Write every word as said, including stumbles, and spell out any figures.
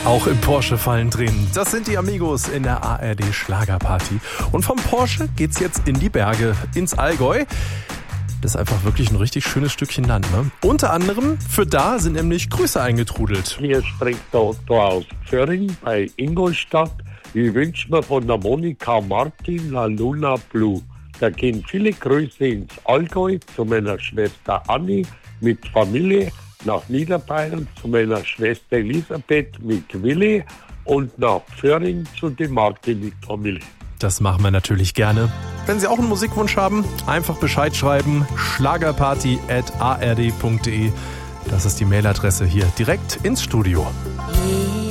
Auch im Porsche fallen Tränen. Das sind die Amigos in der A R D Schlagerparty. Und vom Porsche geht's jetzt in die Berge, ins Allgäu. Das ist einfach wirklich ein richtig schönes Stückchen Land, ne? Unter anderem für da sind nämlich Grüße eingetrudelt. Hier spricht der Otto aus Pföring bei Ingolstadt. Ich wünsche mir von der Monika Martin La Luna Blue. Da gehen viele Grüße ins Allgäu zu meiner Schwester Anni mit Familie, nach Niederbayern zu meiner Schwester Elisabeth mit Willi und nach Pföring zu dem Martin mit Familie. Das machen wir natürlich gerne. Wenn Sie auch einen Musikwunsch haben, einfach Bescheid schreiben. schlagerparty at a r d punkt d e. Das ist die Mailadresse hier direkt ins Studio.